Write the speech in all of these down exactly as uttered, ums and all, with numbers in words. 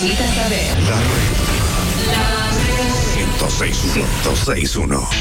necesitas saber. La red. La red. ciento seis punto uno.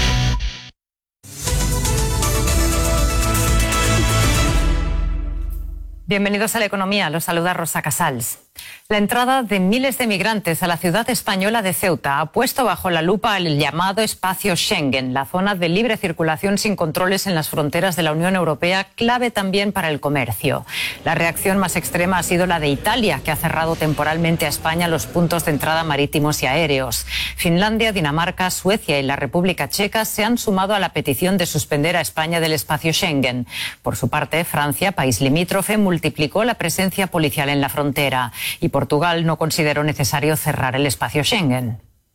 Bienvenidos a La Economía, los saluda Rosa Casals. La entrada de miles de migrantes a la ciudad española de Ceuta ha puesto bajo la lupa el llamado espacio Schengen, la zona de libre circulación sin controles en las fronteras de la Unión Europea, clave también para el comercio. La reacción más extrema ha sido la de Italia, que ha cerrado temporalmente a España los puntos de entrada marítimos y aéreos. Finlandia, Dinamarca, Suecia y la República Checa se han sumado a la petición de suspender a España del espacio Schengen. Por su parte, Francia, país limítrofe, multiplicó la presencia policial en la frontera. Y Portugal no consideró necesario cerrar el espacio Schengen.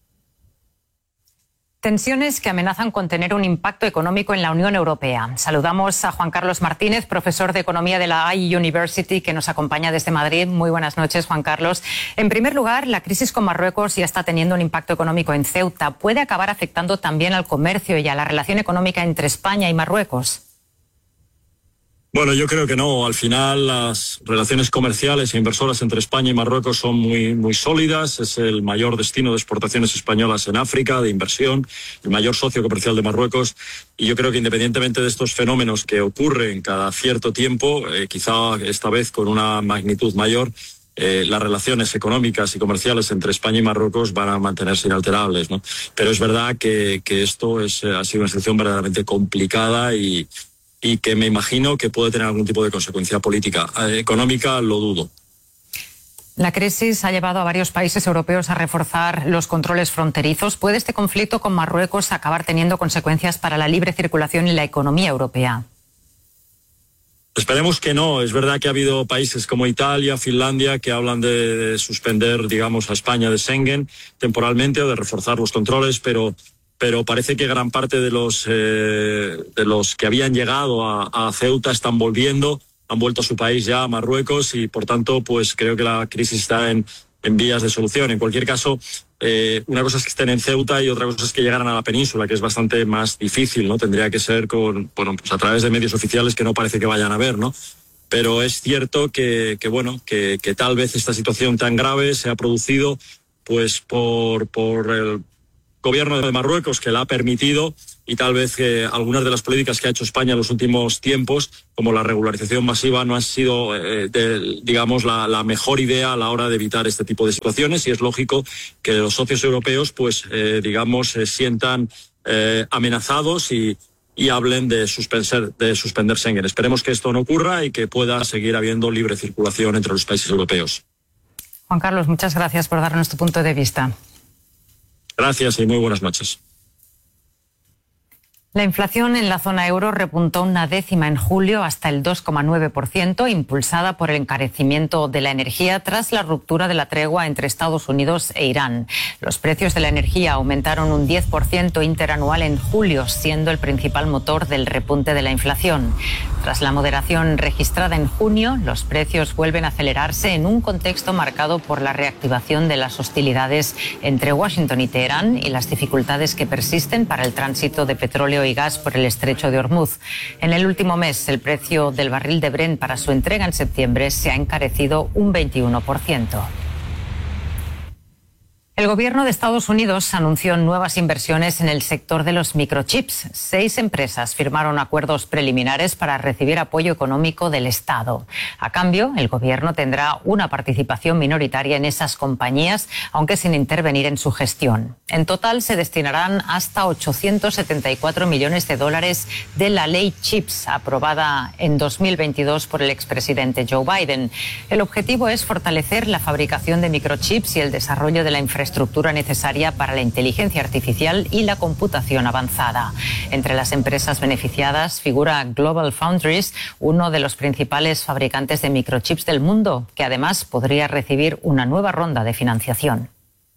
Tensiones que amenazan con tener un impacto económico en la Unión Europea. Saludamos a Juan Carlos Martínez, profesor de Economía de la iUniversity, que nos acompaña desde Madrid. Muy buenas noches, Juan Carlos. En primer lugar, la crisis con Marruecos ya está teniendo un impacto económico en Ceuta. ¿Puede acabar afectando también al comercio y a la relación económica entre España y Marruecos? Bueno, yo creo que no. Al final las relaciones comerciales e inversoras entre España y Marruecos son muy, muy sólidas. Es el mayor destino de exportaciones españolas en África, de inversión, el mayor socio comercial de Marruecos. Y yo creo que independientemente de estos fenómenos que ocurren cada cierto tiempo, eh, quizá esta vez con una magnitud mayor, eh, las relaciones económicas y comerciales entre España y Marruecos van a mantenerse inalterables, ¿no? Pero es verdad que, que esto es, ha sido una situación verdaderamente complicada y y que me imagino que puede tener algún tipo de consecuencia política. Eh, económica lo dudo. La crisis ha llevado a varios países europeos a reforzar los controles fronterizos. ¿Puede este conflicto con Marruecos acabar teniendo consecuencias para la libre circulación y la economía europea? Esperemos que no. Es verdad que ha habido países como Italia, Finlandia, que hablan de, de suspender, digamos, a España de Schengen temporalmente o de reforzar los controles, pero... pero parece que gran parte de los eh, de los que habían llegado a, a Ceuta están volviendo, han vuelto a su país ya, a Marruecos, y por tanto pues creo que la crisis está en, en vías de solución. En cualquier caso, eh, una cosa es que estén en Ceuta y otra cosa es que llegaran a la península, que es bastante más difícil, ¿no? Tendría que ser con, bueno, pues a través de medios oficiales que no parece que vayan a ver, ¿no? Pero es cierto que, que bueno, que, que tal vez esta situación tan grave se ha producido pues por, por el gobierno de Marruecos, que la ha permitido, y tal vez que algunas de las políticas que ha hecho España en los últimos tiempos, como la regularización masiva, no han sido, eh, de, digamos, la, la mejor idea a la hora de evitar este tipo de situaciones, y es lógico que los socios europeos, pues, eh, digamos, se sientan eh, amenazados y, y hablen de suspender, de suspender Schengen. Esperemos que esto no ocurra y que pueda seguir habiendo libre circulación entre los países europeos. Juan Carlos, muchas gracias por darnos tu punto de vista. Gracias y muy buenas noches. La inflación en la zona euro repuntó una décima en julio hasta el dos coma nueve por ciento, impulsada por el encarecimiento de la energía tras la ruptura de la tregua entre Estados Unidos e Irán. Los precios de la energía aumentaron un diez por ciento interanual en julio, siendo el principal motor del repunte de la inflación. Tras la moderación registrada en junio, los precios vuelven a acelerarse en un contexto marcado por la reactivación de las hostilidades entre Washington y Teherán y las dificultades que persisten para el tránsito de petróleo y gas por el estrecho de Hormuz. En el último mes, el precio del barril de Brent para su entrega en septiembre se ha encarecido un veintiuno por ciento. El gobierno de Estados Unidos anunció nuevas inversiones en el sector de los microchips. Seis empresas firmaron acuerdos preliminares para recibir apoyo económico del Estado. A cambio, el gobierno tendrá una participación minoritaria en esas compañías, aunque sin intervenir en su gestión. En total se destinarán hasta ochocientos setenta y cuatro millones de dólares de la ley Chips, aprobada en dos mil veintidós por el expresidente Joe Biden. El objetivo es fortalecer la fabricación de microchips y el desarrollo de la infraestructura estructura necesaria para la inteligencia artificial y la computación avanzada. Entre las empresas beneficiadas figura Global Foundries, uno de los principales fabricantes de microchips del mundo, que además podría recibir una nueva ronda de financiación.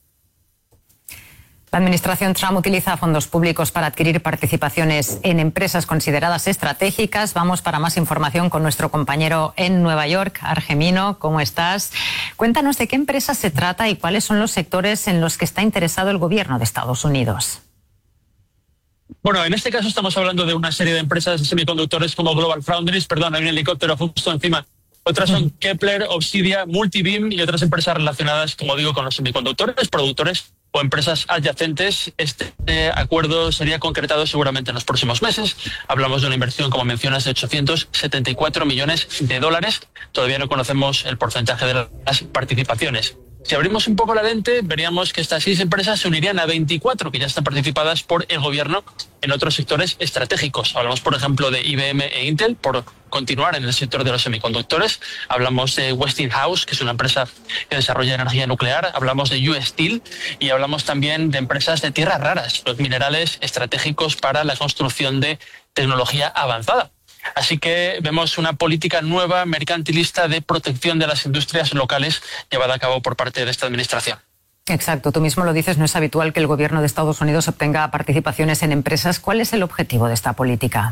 La administración Trump utiliza fondos públicos para adquirir participaciones en empresas consideradas estratégicas. Vamos para más información con nuestro compañero en Nueva York, Argemino. ¿Cómo estás? Cuéntanos de qué empresas se trata y cuáles son los sectores en los que está interesado el gobierno de Estados Unidos. Bueno, en este caso estamos hablando de una serie de empresas de semiconductores como Global Foundries. Perdón, hay un helicóptero justo encima Otras son Kepler, Obsidia, Multibeam y otras empresas relacionadas, como digo, con los semiconductores, productores o empresas adyacentes. Este acuerdo sería concretado seguramente en los próximos meses. Hablamos de una inversión, como mencionas, de ochocientos setenta y cuatro millones de dólares. Todavía no conocemos el porcentaje de las participaciones. Si abrimos un poco la lente, veríamos que estas seis empresas se unirían a veinticuatro que ya están participadas por el gobierno en otros sectores estratégicos. Hablamos, por ejemplo, de I B M e Intel por continuar en el sector de los semiconductores. Hablamos de Westinghouse, que es una empresa que desarrolla energía nuclear. Hablamos de U S Steel y hablamos también de empresas de tierras raras, los minerales estratégicos para la construcción de tecnología avanzada. Así que vemos una política nueva, mercantilista, de protección de las industrias locales llevada a cabo por parte de esta administración. Exacto, tú mismo lo dices, no es habitual que el gobierno de Estados Unidos obtenga participaciones en empresas. ¿Cuál es el objetivo de esta política?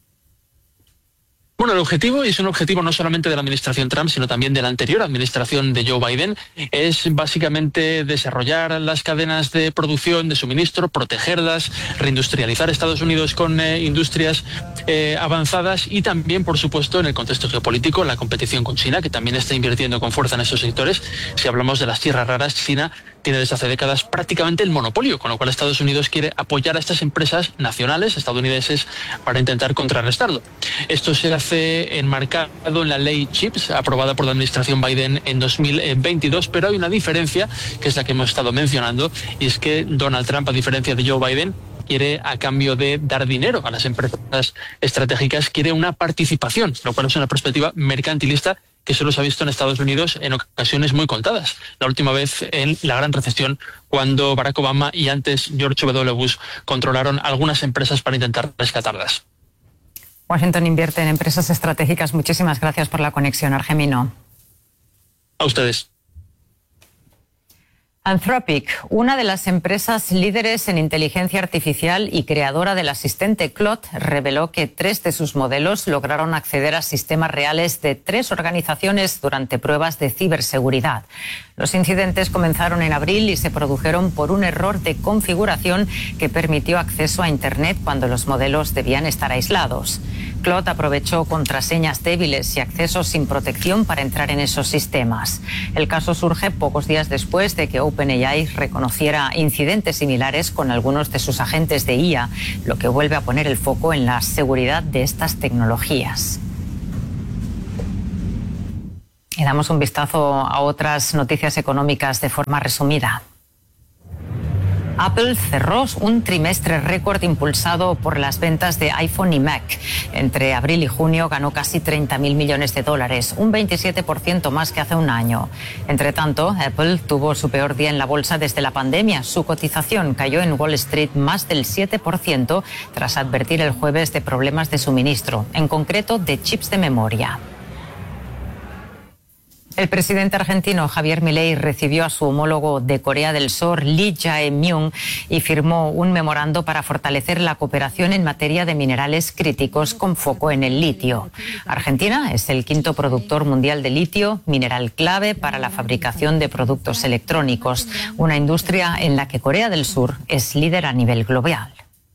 Bueno, el objetivo, y es un objetivo no solamente de la administración Trump, sino también de la anterior administración de Joe Biden, es básicamente desarrollar las cadenas de producción, de suministro, protegerlas, reindustrializar Estados Unidos con eh, industrias eh, avanzadas y también, por supuesto, en el contexto geopolítico, la competición con China, que también está invirtiendo con fuerza en esos sectores. Si hablamos de las tierras raras, China tiene desde hace décadas prácticamente el monopolio, con lo cual Estados Unidos quiere apoyar a estas empresas nacionales estadounidenses para intentar contrarrestarlo. Esto se hace enmarcado en la ley CHIPS, aprobada por la administración Biden en dos mil veintidós, pero hay una diferencia, que es la que hemos estado mencionando, y es que Donald Trump, a diferencia de Joe Biden, quiere, a cambio de dar dinero a las empresas estratégicas, quiere una participación, lo cual es una perspectiva mercantilista que solo se ha visto en Estados Unidos en ocasiones muy contadas. La última vez en la gran recesión, cuando Barack Obama y antes George W. Bush controlaron algunas empresas para intentar rescatarlas. Washington invierte en empresas estratégicas. Muchísimas gracias por la conexión, Argemino. A ustedes. Anthropic, una de las empresas líderes en inteligencia artificial y creadora del asistente Claude, reveló que tres de sus modelos lograron acceder a sistemas reales de tres organizaciones durante pruebas de ciberseguridad. Los incidentes comenzaron en abril y se produjeron por un error de configuración que permitió acceso a Internet cuando los modelos debían estar aislados. Claude aprovechó contraseñas débiles y accesos sin protección para entrar en esos sistemas. El caso surge pocos días después de que OpenAI reconociera incidentes similares con algunos de sus agentes de I A, lo que vuelve a poner el foco en la seguridad de estas tecnologías. Y damos un vistazo a otras noticias económicas de forma resumida. Apple cerró un trimestre récord impulsado por las ventas de iPhone y Mac. Entre abril y junio ganó casi treinta mil millones de dólares, un veintisiete por ciento más que hace un año. Entre tanto, Apple tuvo su peor día en la bolsa desde la pandemia. Su cotización cayó en Wall Street más del siete por ciento tras advertir el jueves de problemas de suministro, en concreto de chips de memoria. El presidente argentino Javier Milei recibió a su homólogo de Corea del Sur, Lee Jae-myung, y firmó un memorando para fortalecer la cooperación en materia de minerales críticos con foco en el litio. Argentina es el quinto productor mundial de litio, mineral clave para la fabricación de productos electrónicos, una industria en la que Corea del Sur es líder a nivel global.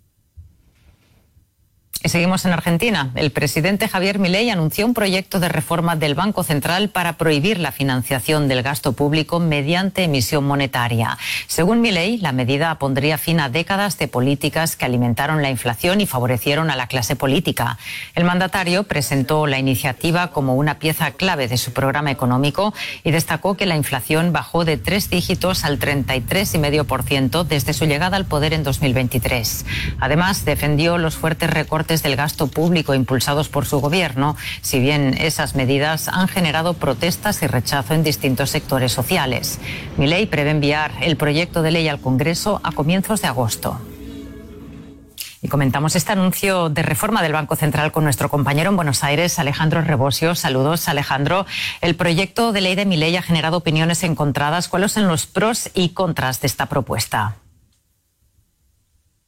Y seguimos en Argentina. El presidente Javier Milei anunció un proyecto de reforma del Banco Central para prohibir la financiación del gasto público mediante emisión monetaria. Según Milei, la medida pondría fin a décadas de políticas que alimentaron la inflación y favorecieron a la clase política. El mandatario presentó la iniciativa como una pieza clave de su programa económico y destacó que la inflación bajó de tres dígitos al treinta y tres coma cinco por ciento desde su llegada al poder en dos mil veintitrés. Además, defendió los fuertes recortes del gasto público impulsados por su gobierno, si bien esas medidas han generado protestas y rechazo en distintos sectores sociales. Milei prevé enviar el proyecto de ley al Congreso a comienzos de agosto. Y comentamos este anuncio de reforma del Banco Central con nuestro compañero en Buenos Aires, Alejandro Rebosio. Saludos, Alejandro. El proyecto de ley de Milei ha generado opiniones encontradas. ¿Cuáles son los pros y contras de esta propuesta?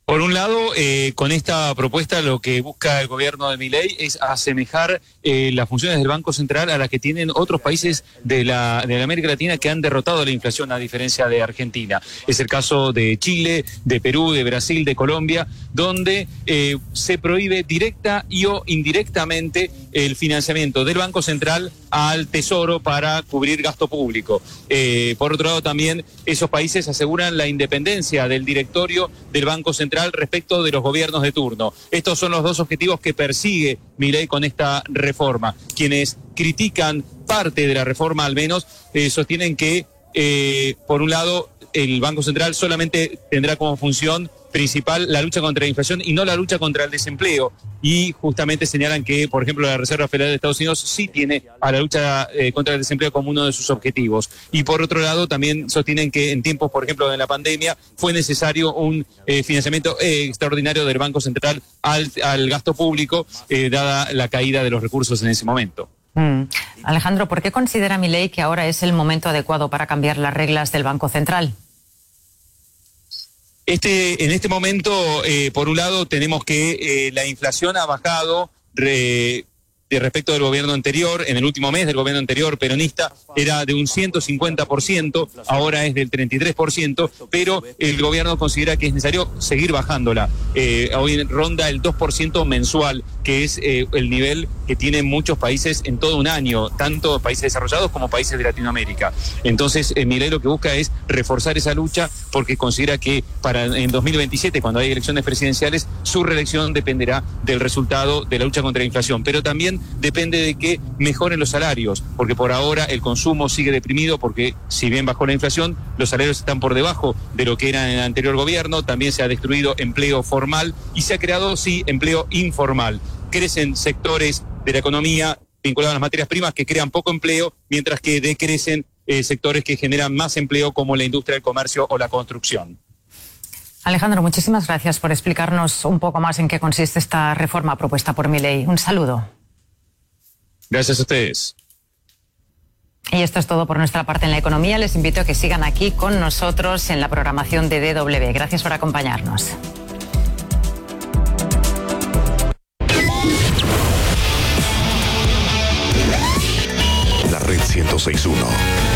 Por un lado, eh, con esta propuesta lo que busca el gobierno de Milei es asemejar eh, las funciones del Banco Central a las que tienen otros países de la, de la América Latina que han derrotado la inflación a diferencia de Argentina. Es el caso de Chile, de Perú, de Brasil, de Colombia, donde eh, se prohíbe directa y o indirectamente el financiamiento del Banco Central al Tesoro para cubrir gasto público. Eh, por otro lado, también esos países aseguran la independencia del directorio del Banco Central respecto de los gobiernos de turno. Estos son los dos objetivos que persigue Milei con esta reforma. Quienes critican parte de la reforma, al menos, eh, sostienen que, eh, por un lado, el Banco Central solamente tendrá como función principal la lucha contra la inflación y no la lucha contra el desempleo. Y justamente señalan que, por ejemplo, la Reserva Federal de Estados Unidos sí tiene a la lucha eh, contra el desempleo como uno de sus objetivos. Y por otro lado, también sostienen que en tiempos, por ejemplo, de la pandemia, fue necesario un eh, financiamiento eh, extraordinario del Banco Central al, al gasto público, eh, dada la caída de los recursos en ese momento. Mm. Alejandro, ¿por qué considera Milei que ahora es el momento adecuado para cambiar las reglas del Banco Central? Este, en este momento, eh, por un lado, tenemos que eh, la inflación ha bajado re, de respecto del gobierno anterior. En el último mes del gobierno anterior peronista era de un ciento cincuenta por ciento, ahora es del treinta y tres por ciento, pero el gobierno considera que es necesario seguir bajándola. Eh, hoy ronda el dos por ciento mensual, que es eh, el nivel que tienen muchos países en todo un año, tanto países desarrollados como países de Latinoamérica. Entonces, eh, Milei lo que busca es reforzar esa lucha porque considera que para en dos mil veintisiete, cuando hay elecciones presidenciales, su reelección dependerá del resultado de la lucha contra la inflación, pero también depende de que mejoren los salarios, porque por ahora el consumo sigue deprimido porque si bien bajó la inflación, los salarios están por debajo de lo que era en el anterior gobierno, también se ha destruido empleo formal y se ha creado, sí, empleo informal. Crecen sectores de la economía vinculados a las materias primas que crean poco empleo, mientras que decrecen eh, sectores que generan más empleo como la industria del comercio o la construcción. Alejandro, muchísimas gracias por explicarnos un poco más en qué consiste esta reforma propuesta por Milei. Un saludo. Gracias a ustedes. Y esto es todo por nuestra parte en la economía. Les invito a que sigan aquí con nosotros en la programación de D W. Gracias por acompañarnos. La Red ciento seis punto uno.